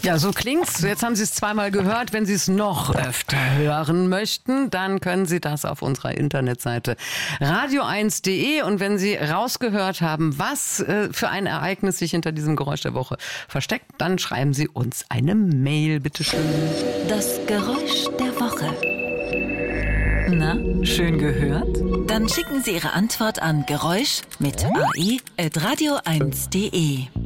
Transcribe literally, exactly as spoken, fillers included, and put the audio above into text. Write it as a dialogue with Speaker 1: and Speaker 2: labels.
Speaker 1: Ja, so klingt's. Jetzt haben Sie es zweimal gehört. Wenn Sie es noch öfter hören möchten, dann können Sie das auf unserer Internetseite radio eins punkt de. Und wenn Sie rausgehört haben, was äh, für ein Ereignis sich hinter diesem Geräusch der Woche versteckt, dann schreiben Sie uns eine Mail, bitteschön.
Speaker 2: Das Geräusch der Woche. Na, schön gehört? Dann schicken Sie Ihre Antwort an Geräusch mit a e at radio eins punkt de.